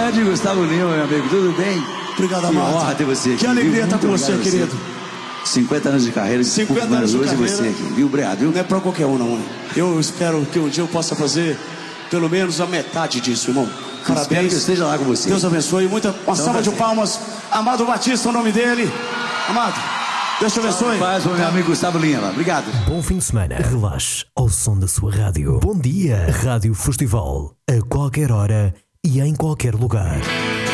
Grande Gustavo Lima, meu amigo, tudo bem? Obrigado, que Amado. honra ter você aqui. Que alegria estar com você, querido. 50 anos de carreira, 50 anos de carreira. Você aqui, viu? Obrigado, viu? Não é pra qualquer um, não. Eu espero que um dia eu possa fazer pelo menos a metade disso, irmão. Parabéns. Espero que eu esteja lá com você. Deus abençoe. Uma salva de palmas. Amado Batista, o nome dele. Amado, Deus te abençoe. Paz, meu amigo Gustavo Lima. Obrigado. Bom fim de semana. Relaxe ao som da sua rádio. Bom dia, Rádio Festival. A qualquer hora e em qualquer lugar.